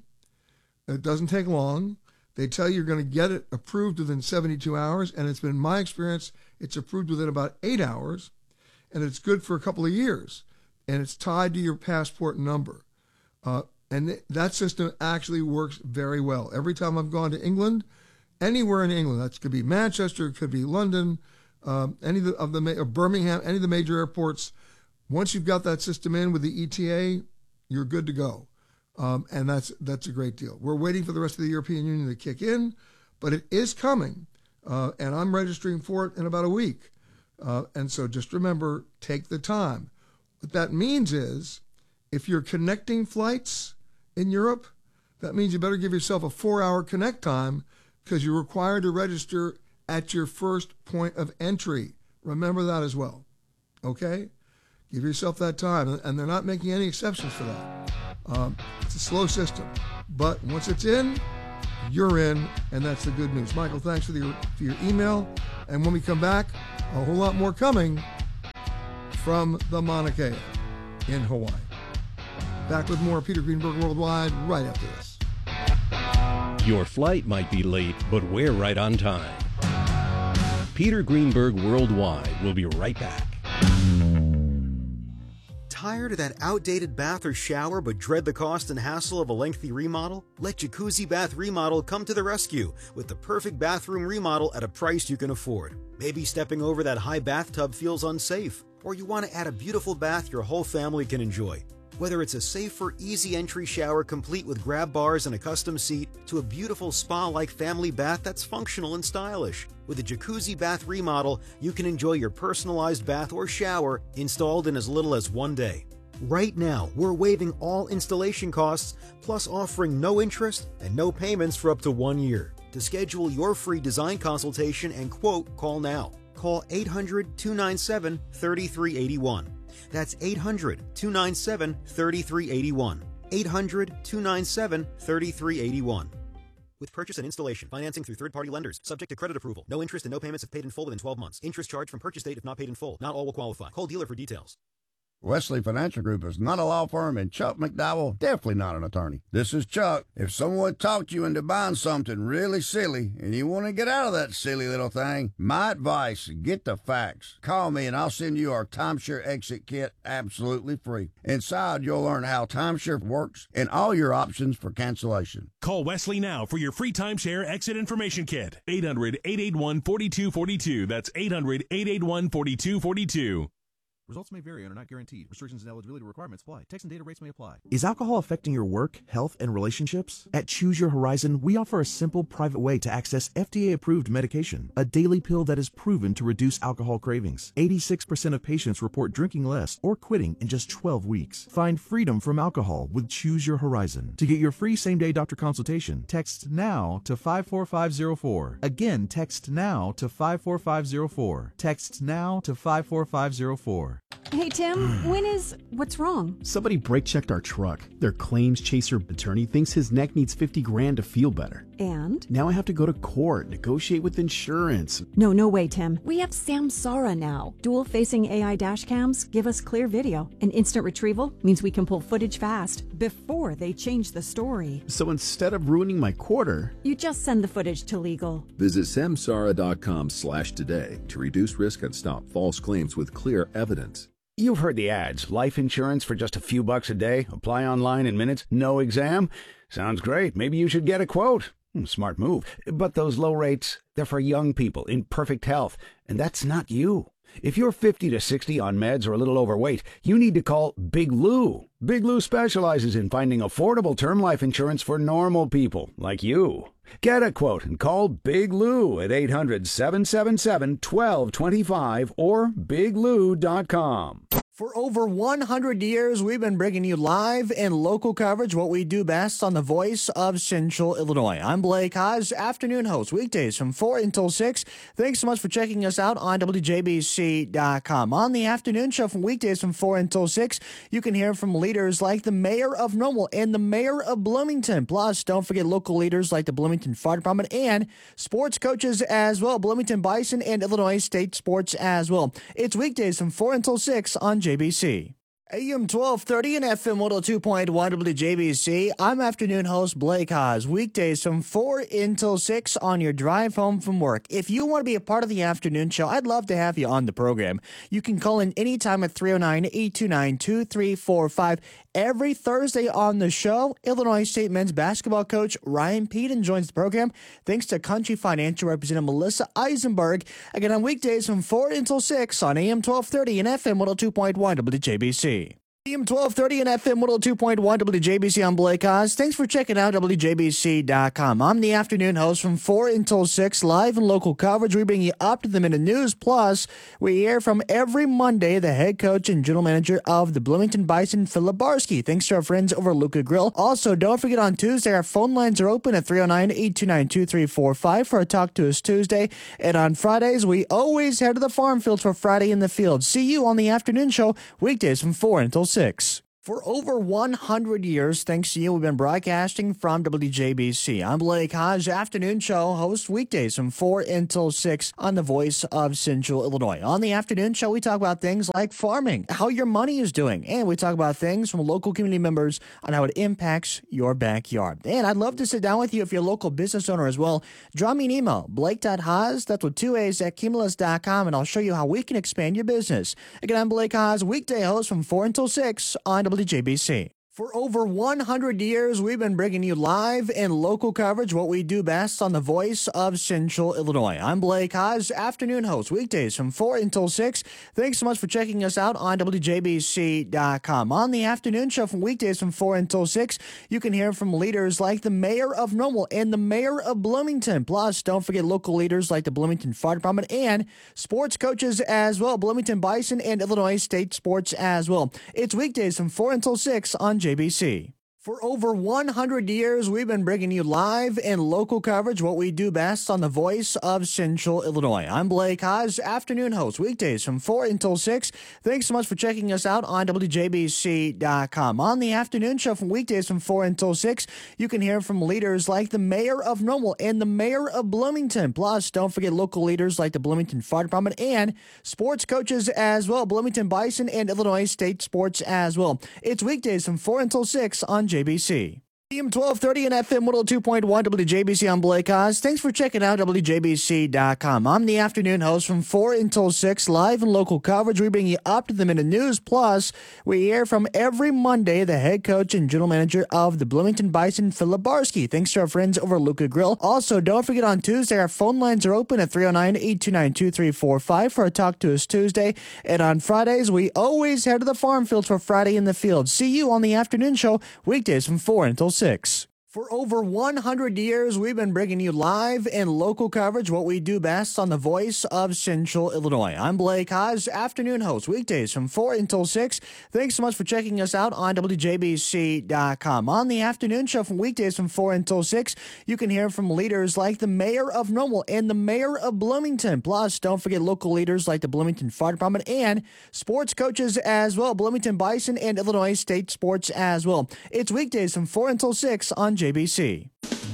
It doesn't take long. They tell you you're going to get it approved within seventy-two hours, and it's been my experience, it's approved within about eight hours, and it's good for a couple of years, and it's tied to your passport number. Uh, and th- that system actually works very well. Every time I've gone to England, anywhere in England, that could be Manchester, it could be London, um, any of the, of the ma- or Birmingham, any of the major airports, once you've got that system in with the E T A, you're good to go. Um, and that's that's a great deal. We're waiting for the rest of the European Union to kick in, but it is coming, uh, and I'm registering for it in about a week. Uh, and so just remember, take the time. What that means is, if you're connecting flights in Europe, that means you better give yourself a four-hour connect time, because you're required to register at your first point of entry. Remember that as well. Okay? Give yourself that time, and they're not making any exceptions for that. Um, it's a slow system, but once it's in, you're in, and that's the good news. Michael, thanks for, the, for your email, and when we come back, a whole lot more coming from the Mauna Kea in Hawaii. Back with more Peter Greenberg Worldwide right after this.
Your flight might be late, but we're right on time. Peter Greenberg Worldwide will be right back.
Tired of that outdated bath or shower but dread the cost and hassle of a lengthy remodel? Let Jacuzzi Bath Remodel come to the rescue with the perfect bathroom remodel at a price you can afford. Maybe stepping over that high bathtub feels unsafe, or you want to add a beautiful bath your whole family can enjoy. Whether it's a safer, easy entry shower complete with grab bars and a custom seat, to a beautiful spa-like family bath that's functional and stylish. With a Jacuzzi Bath Remodel, you can enjoy your personalized bath or shower installed in as little as one day. Right now, we're waiving all installation costs, plus offering no interest and no payments for up to one year. To schedule your free design consultation and quote, call now. Call eight hundred, two nine seven, three three eight one. That's eight hundred, two nine seven, three three eight one. eight hundred, two nine seven, three three eight one. With purchase and installation, financing through third-party lenders, subject to credit approval. No interest and no payments if paid in full within twelve months. Interest charged from purchase date if not paid in full. Not all will qualify. Call dealer for details.
Wesley Financial Group is not a law firm, and Chuck McDowell definitely not an attorney. This is Chuck. If someone talked you into buying something really silly and you want to get out of that silly little thing, my advice, get the facts. Call me and I'll send you our timeshare exit kit absolutely free. Inside, you'll learn how timeshare works and all your options for cancellation.
Call Wesley now for your free timeshare exit information kit. eight hundred, eight eight one, four two four two. That's eight hundred, eight eight one, four two four two.
Results may vary and are not guaranteed. Restrictions and eligibility requirements apply. Text and data rates may apply.
Is alcohol affecting your work, health, and relationships? At Choose Your Horizon, we offer a simple, private way to access F D A-approved medication, a daily pill that is proven to reduce alcohol cravings. eighty-six percent of patients report drinking less or quitting in just twelve weeks. Find freedom from alcohol with Choose Your Horizon. To get your free same-day doctor consultation, text NOW to five four five zero four. Again, text NOW to five four five zero four. Text NOW to five four five zero four.
more.
Hey, Tim, when is... What's wrong?
Somebody brake checked our truck. Their claims chaser attorney thinks his neck needs fifty grand to feel better.
And?
Now I have to go to court, negotiate with insurance.
No, no way, Tim. We have Samsara now. Dual-facing A I dash cams give us clear video. And instant retrieval means we can pull footage fast before they change the story.
So instead of ruining my quarter...
You just send the footage to legal.
Visit samsara.com slash today to reduce risk and stop false claims with clear evidence.
You've heard the ads. Life insurance for just a few bucks a day. Apply online in minutes. No exam. Sounds great. Maybe you should get a quote. Smart move. But those low rates, they're for young people in perfect health. And that's not you. If you're fifty to sixty on meds or a little overweight, you need to call Big Lou. Big Lou specializes in finding affordable term life insurance for normal people like you. Get a quote and call Big Lou at eight hundred, seven seven seven, one two two five or big lou dot com.
For over one hundred years, we've been bringing you live and local coverage, what we do best on the Voice of Central Illinois. I'm Blake Haas, afternoon host, weekdays from four until six. Thanks so much for checking us out on W J B C dot com. On the afternoon show from weekdays from four until six, you can hear from leaders like the mayor of Normal and the mayor of Bloomington. Plus, don't forget local leaders like the Bloomington Fire Department and sports coaches as well, Bloomington Bison and Illinois State Sports as well. It's weekdays from four until six on J B C. A M twelve thirty and F M one oh two point one W J B C. I'm afternoon host Blake Haas. Weekdays from four until six on your drive home from work. If you want to be a part of the afternoon show, I'd love to have you on the program. You can call in anytime at three oh nine, eight two nine, two three four five. Every Thursday on the show, Illinois State men's basketball coach Ryan Peden joins the program. Thanks to Country Financial Representative Melissa Eisenberg. Again, on weekdays from four until six on A M twelve thirty and F M one oh two point one W J B C. A M twelve thirty and F M one oh two point one W J B C. I'm Blake Haas. Thanks for checking out W J B C dot com. I'm the afternoon host from four until six, live and local coverage. We bring you up to the minute news. Plus, we hear from every Monday the head coach and general manager of the Bloomington Bison, Philip Barsky. Thanks to our friends over at Luca Grill. Also, don't forget on Tuesday, our phone lines are open at three oh nine, eight two nine, two three four five for a Talk to Us Tuesday. And on Fridays, we always head to the farm fields for Friday in the Field. See you on the afternoon show, weekdays from four until six. For over one hundred years, thanks to you, we've been broadcasting from W J B C. I'm Blake Haas, afternoon show host weekdays from four until six on the Voice of Central Illinois. On the afternoon show, we talk about things like farming, how your money is doing, and we talk about things from local community members on how it impacts your backyard. And I'd love to sit down with you if you're a local business owner as well. Drop me an email, blake dot haas, that's with two A's, at cumulus dot com, and I'll show you how we can expand your business. Again, I'm Blake Haas, weekday host from four until six on W J B C. For over one hundred years, we've been bringing you live and local coverage, what we do best on the Voice of Central Illinois. I'm Blake Haas, afternoon host, weekdays from four until six. Thanks so much for checking us out on W J B C dot com. On the afternoon show from weekdays from four until six, you can hear from leaders like the mayor of Normal and the mayor of Bloomington. Plus, don't forget local leaders like the Bloomington Fire Department and sports coaches as well, Bloomington Bison and Illinois State Sports as well. It's weekdays from four until six on J B C. For over one hundred years, we've been bringing you live and local coverage, what we do best on the Voice of Central Illinois. I'm Blake Haas, afternoon host, weekdays from four until six. Thanks so much for checking us out on W J B C dot com. On the afternoon show from weekdays from four until six, you can hear from leaders like the mayor of Normal and the mayor of Bloomington. Plus, don't forget local leaders like the Bloomington Fire Department and sports coaches as well, Bloomington Bison and Illinois State Sports as well. It's weekdays from four until six on J B C. A M twelve thirty and F M one oh two point one W J B C. I'm Blake Haas. Thanks for checking out W J B C dot com. I'm the afternoon host from four until six, live and local coverage. We bring you up to the minute news. Plus, we hear from every Monday the head coach and general manager of the Bloomington Bison, Philip Barsky. Thanks to our friends over at Luca Grill. Also, don't forget on Tuesday, our phone lines are open at three oh nine, eight two nine, two three four five for a Talk to Us Tuesday. And on Fridays, we always head to the farm fields for Friday in the Field. See you on the afternoon show, weekdays from four until six. For over one hundred years, we've been bringing you live and local coverage, what we do best on the voice of Central Illinois. I'm Blake Haas, afternoon host, weekdays from four until six. Thanks so much for checking us out on W J B C dot com. On the afternoon show from weekdays from four until six, you can hear from leaders like the mayor of Normal and the mayor of Bloomington. Plus, don't forget local leaders like the Bloomington Fire Department and sports coaches as well, Bloomington Bison and Illinois State Sports as well. It's weekdays from four until six on J B C.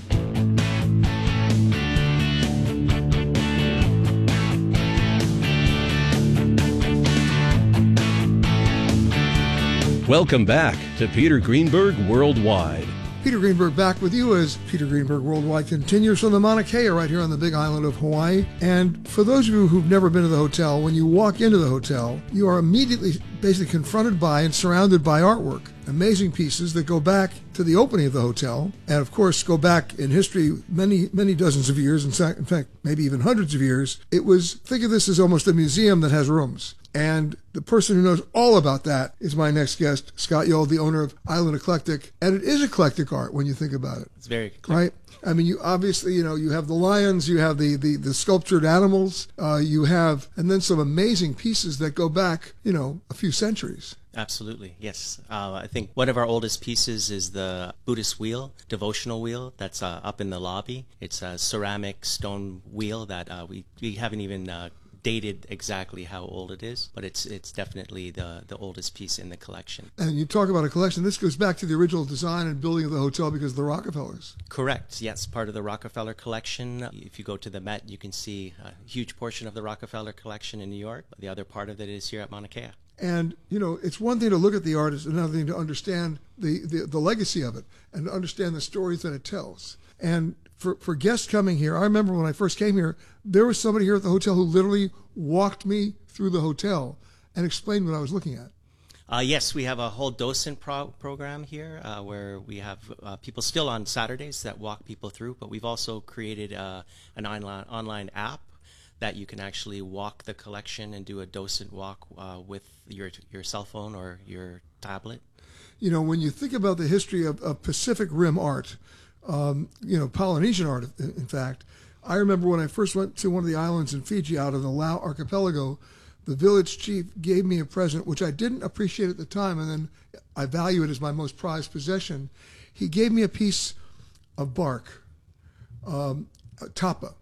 Welcome back to Peter Greenberg Worldwide.
Peter Greenberg back with you as Peter Greenberg Worldwide continues from the Mauna Kea right here on the big island of Hawaii. And for those of you who've never been to the hotel, when you walk into the hotel, you are immediately basically confronted by and surrounded by artwork. Amazing pieces that go back to the opening of the hotel, and of course go back in history many, many dozens of years, in fact, in fact, maybe even hundreds of years. It was, think of this as almost a museum that has rooms. And the person who knows all about that is my next guest, Scott Yold, the owner of Island Eclectic. And it is eclectic art when you think about it.
It's very eclectic.
Right? I mean, you obviously, you know, you have the lions, you have the, the, the sculptured animals, uh, you have, and then some amazing pieces that go back, you know, a few centuries.
Absolutely, yes. Uh, I think one of our oldest pieces is the Buddhist wheel, devotional wheel, that's uh, up in the lobby. It's a ceramic stone wheel that uh, we, we haven't even uh, dated exactly how old it is, but it's it's definitely the, the oldest piece in the collection.
And you talk about a collection. This goes back to the original design and building of the hotel because of the Rockefellers.
Correct, yes, part of the Rockefeller collection. If you go to the Met, you can see a huge portion of the Rockefeller collection in New York. The other part of it is here at Mauna Kea.
And, you know, it's one thing to look at the art, it's another thing to understand the, the, the legacy of it and to understand the stories that it tells. And for, for guests coming here, I remember when I first came here, there was somebody here at the hotel who literally walked me through the hotel and explained what I was looking at.
Uh, yes, we have a whole docent pro program here uh, where we have uh, people still on Saturdays that walk people through, but we've also created uh, an online, online app that you can actually walk the collection and do a docent walk uh, with your your cell phone or your tablet.
You know, when you think about the history of, of Pacific Rim art, um, you know, Polynesian art, in fact, I remember when I first went to one of the islands in Fiji out of the Lau archipelago, the village chief gave me a present, which I didn't appreciate at the time, and then I value it as my most prized possession. He gave me a piece of bark, um, a tapa,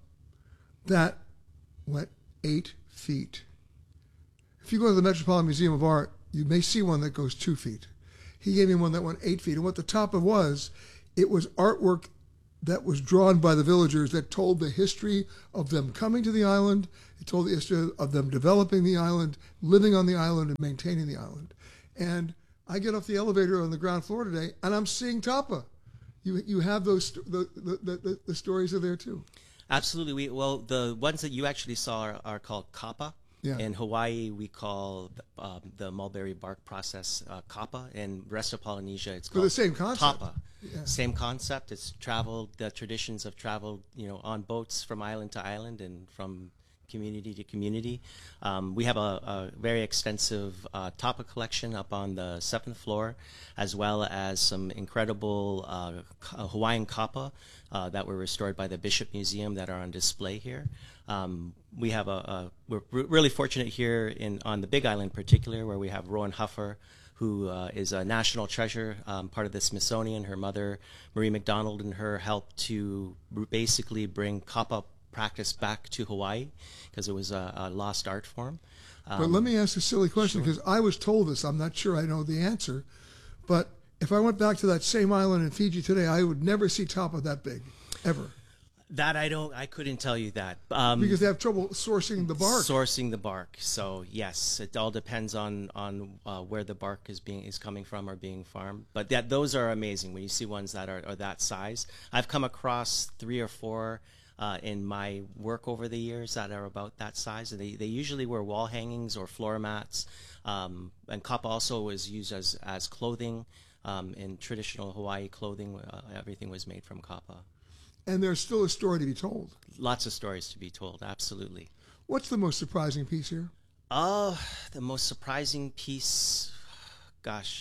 that went eight feet. If you go to the Metropolitan Museum of Art, you may see one that goes two feet. He gave me one that went eight feet. And what the tapa was, it was artwork that was drawn by the villagers that told the history of them coming to the island. It told the history of them developing the island, living on the island, and maintaining the island. And I get off the elevator on the ground floor today, and I'm seeing tapa. You you have those the the the, the stories are there too.
Absolutely. We, well, the ones that you actually saw are, are called kapa. Yeah. In Hawaii, we call um, the mulberry bark process uh, kapa. In the rest of Polynesia, it's called
the same concept.
Tapa. Yeah. Same concept. It's traveled. The traditions have traveled, you know, on boats from island to island and from community to community. Um, we have a, a very extensive uh, tapa collection up on the seventh floor, as well as some incredible uh, Hawaiian kapa uh, that were restored by the Bishop Museum that are on display here. Um, we have a, a we're really fortunate here in on the Big Island in particular, where we have Rowan Huffer, who uh, is a national treasure, um, part of the Smithsonian. Her mother, Marie McDonald, and her helped to basically bring kapa practice back to Hawaii because it was a, a lost art form. Um,
but let me ask a silly question, because sure. I was told this. I'm not sure I know the answer. But if I went back to that same island in Fiji today, I would never see tapa that big, ever.
That I don't, I couldn't tell you that. Um,
because they have trouble sourcing the bark.
Sourcing the bark. So yes, it all depends on on uh, where the bark is being is coming from or being farmed. But that those are amazing when you see ones that are, are that size. I've come across three or four uh, in my work over the years that are about that size. They they usually were wall hangings or floor mats. Um, and kapa also was used as as clothing um, in traditional Hawaii clothing. Uh, everything was made from kapa.
And there's still a story to be told.
Lots of stories to be told, absolutely.
What's the most surprising piece here?
Uh, the most surprising piece, gosh,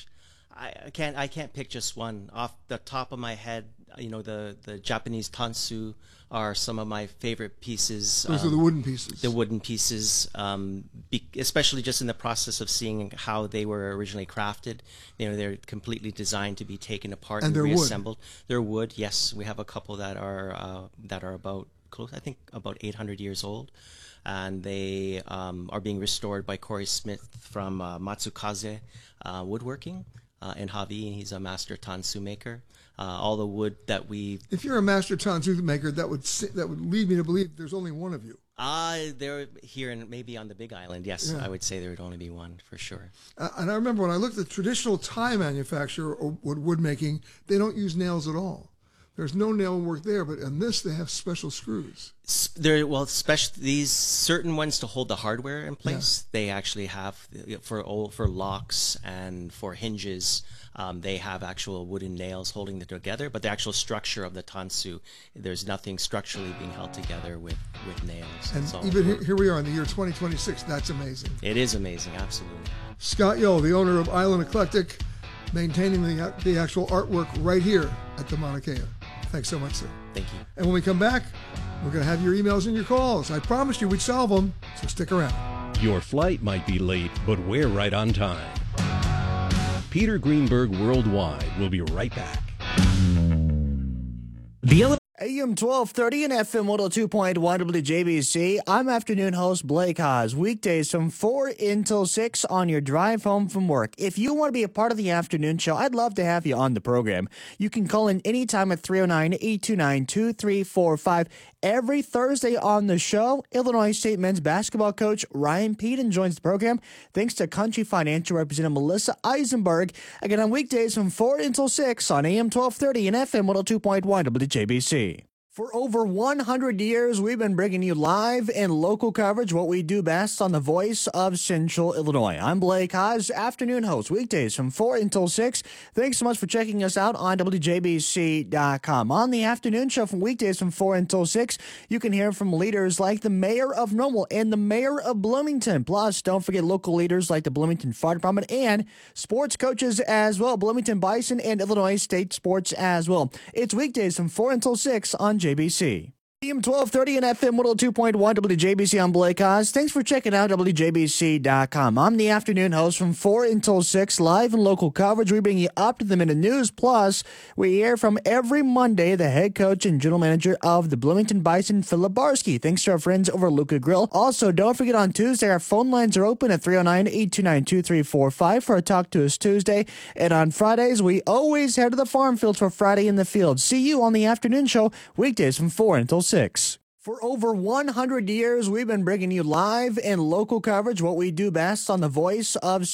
I, I can't I can't pick just one off the top of my head. You know, the the Japanese tansu are some of my favorite pieces.
Those um, are the wooden pieces.
The wooden pieces, um, be, especially just in the process of seeing how they were originally crafted. You know, they're completely designed to be taken apart and,
and
reassembled.
Wood.
They're wood. Yes, we have a couple that are uh, that are about close. I think about eight hundred years old, and they um, are being restored by Corey Smith from uh, Matsukaze uh, Woodworking uh, in Hawaii. He's a master tansu maker. Uh, all the wood that we...
If you're a master tansu maker, that would that would lead me to believe there's only one of you.
Uh, they're here and maybe on the Big Island, yes. Yeah. I would say there would only be one for sure.
Uh, and I remember when I looked at traditional Thai manufacture or wood making, they don't use nails at all. There's no nail work there, but in this they have special screws.
There, well, special these certain ones to hold the hardware in place. Yeah. They actually have for old for locks and for hinges. Um, they have actual wooden nails holding them together, but the actual structure of the tansu, there's nothing structurally being held together with with nails.
And even here, here we are in the year twenty twenty-six. That's amazing.
It is amazing, absolutely.
Scott Yo, the owner of Island Eclectic, maintaining the the actual artwork right here at the Mauna Kea. Thanks so much, sir.
Thank you.
And when we come back, we're going to have your emails and your calls. I promised you we'd solve them, so stick around.
Your flight might be late, but we're right on time. Peter Greenberg Worldwide will be right back.
The A M twelve thirty and F M one oh two point one W J B C. I'm afternoon host Blake Haas. Weekdays from four until six on your drive home from work. If you want to be a part of the afternoon show, I'd love to have you on the program. You can call in anytime at three oh nine, eight two nine, two three four five. Every Thursday on the show, Illinois State men's basketball coach Ryan Peden joins the program. Thanks to Country Financial Representative Melissa Eisenberg. Again, on weekdays from four until six on A M twelve thirty and F M one oh two point one W J B C. For over one hundred years, we've been bringing you live and local coverage, what we do best on the Voice of Central Illinois. I'm Blake Haas, afternoon host, weekdays from four until six. Thanks so much for checking us out on W J B C dot com. On the afternoon show from weekdays from four until six, you can hear from leaders like the mayor of Normal and the mayor of Bloomington. Plus, don't forget local leaders like the Bloomington Fire Department and sports coaches as well, Bloomington Bison and Illinois State Sports as well. It's weekdays from four until six on J B C. A M twelve thirty and F M one oh two point one W J B C. I'm Blake Haas. Thanks for checking out W J B C dot com. I'm the afternoon host from four until six, live and local coverage. We bring you up to the minute news. Plus, we hear from every Monday the head coach and general manager of the Bloomington Bison, Philip Barsky. Thanks to our friends over at Luca Grill. Also, don't forget on Tuesday, our phone lines are open at three oh nine, eight two nine, two three four five for a Talk to Us Tuesday. And on Fridays, we always head to the farm fields for Friday in the Field. See you on the afternoon show, weekdays from four until six. For over one hundred years, we've been bringing you live and local coverage, what we do best on the Voice of